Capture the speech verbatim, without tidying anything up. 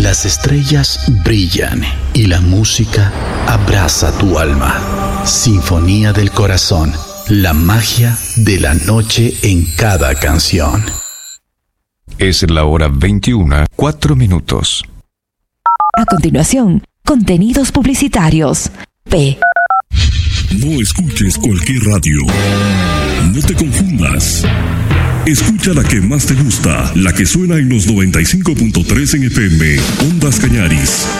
Las estrellas brillan y la música abraza tu alma. Sinfonía del corazón, la magia de la noche en cada canción. Es la hora veintiuna, cuatro minutos. A continuación, contenidos publicitarios. P. No escuches cualquier radio. No te confundas. Escucha la que más te gusta, la que suena en los noventa y cinco punto tres en F M, Ondas Cañaris.